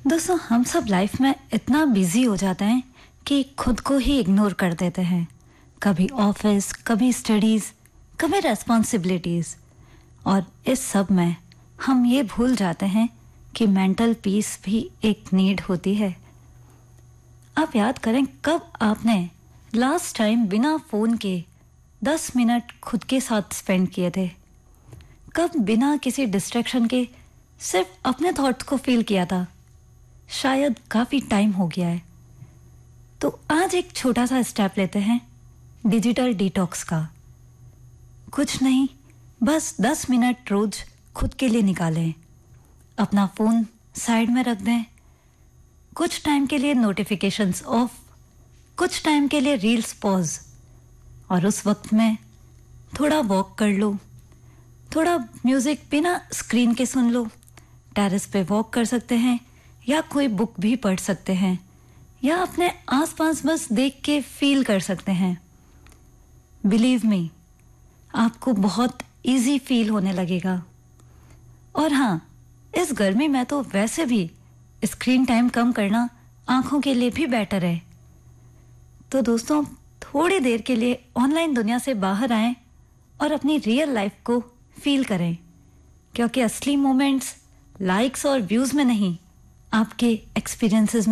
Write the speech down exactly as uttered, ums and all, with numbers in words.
दोस्तों, हम सब लाइफ में इतना बिजी हो जाते हैं कि खुद को ही इग्नोर कर देते हैं। कभी ऑफिस, कभी स्टडीज, कभी रेस्पॉन्सिबिलिटीज। और इस सब में हम ये भूल जाते हैं कि मेंटल पीस भी एक नीड होती है। आप याद करें, कब आपने लास्ट टाइम बिना फोन के दस मिनट खुद के साथ स्पेंड किए थे? कब बिना किसी डिस्ट्रैक्शन के सिर्फ अपने थॉट्स को फील किया था? शायद काफी टाइम हो गया है। तो आज एक छोटा सा स्टेप लेते हैं डिजिटल डिटॉक्स का। कुछ नहीं, बस दस मिनट रोज खुद के लिए निकालें। अपना फोन साइड में रख दें। कुछ टाइम के लिए नोटिफिकेशंस ऑफ, कुछ टाइम के लिए रील्स पॉज, और उस वक्त में थोड़ा वॉक कर लो। थोड़ा म्यूजिक बिना स्क्रीन के सुन लो। टेरेस पे वॉक कर सकते हैं या कोई बुक भी पढ़ सकते हैं, या अपने आसपास बस देख के फील कर सकते हैं। बिलीव मी, आपको बहुत इजी फील होने लगेगा। और हाँ, इस गर्मी में तो वैसे भी स्क्रीन टाइम कम करना आंखों के लिए भी बेटर है। तो दोस्तों, थोड़ी देर के लिए ऑनलाइन दुनिया से बाहर आएं और अपनी रियल लाइफ को फील करें, क्योंकि असली मोमेंट्स लाइक्स और व्यूज में नहीं, आपके एक्सपीरियंसेस में